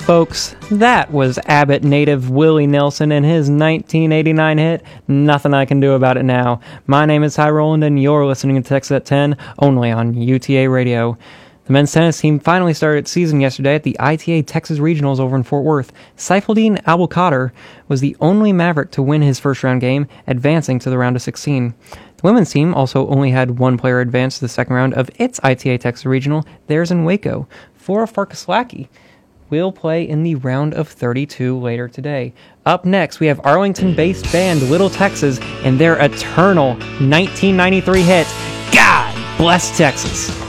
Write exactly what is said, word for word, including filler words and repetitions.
Folks, that was Abbott native Willie Nelson and his nineteen eighty-nine hit, Nothing I Can Do About It Now. My name is Ty Rowland, and you're listening to Texas at ten, only on U T A Radio. The men's tennis team finally started its season yesterday at the I T A Texas Regionals over in Fort Worth. Saifuddin Abulkader was the only Maverick to win his first-round game, advancing to the round of sixteen. The women's team also only had one player advance to the second round of its I T A Texas Regional, theirs in Waco. Flora Farkaslaki will play in the round of thirty-two later today. Up next, we have Arlington-based band Little Texas and their eternal nineteen ninety-three hit, God Bless Texas.